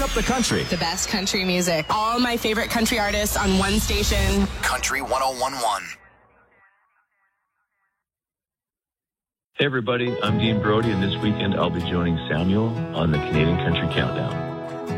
up the country. The best country music. All my favorite country artists on one station. Country 101.1. Hey everybody, I'm Dean Brody, and this weekend I'll be joining Samuel on the Canadian Country Countdown.